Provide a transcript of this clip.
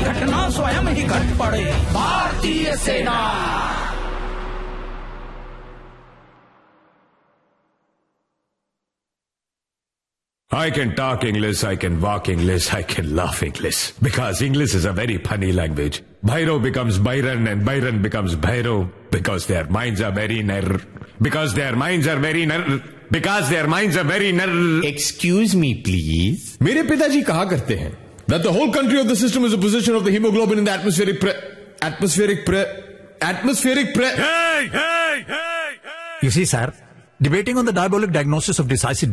घटना स्वयं ही घट पड़े। भारतीय सेना। I can talk English, I can walk English, I can laugh English. Because English is a very funny language. Bhairo becomes Byron and Byron becomes Bhairo. Because their minds are very Because their minds are very Because their minds are very Excuse me, please. मेरे पिताजी कहा करते हैं that the whole country of the system is a position of the hemoglobin in the atmospheric Hey! You see, sir, debating on the diabolic diagnosis of decisive